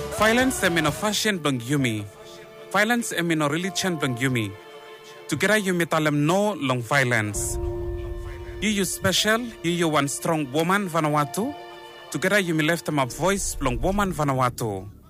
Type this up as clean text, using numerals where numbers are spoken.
Violence emino fashion bang yumi. Violence emino religion bang yumi. Together yumi talem no long violence. You special, you one strong woman Vanuatu. Together yumi left them a voice long woman Vanuatu.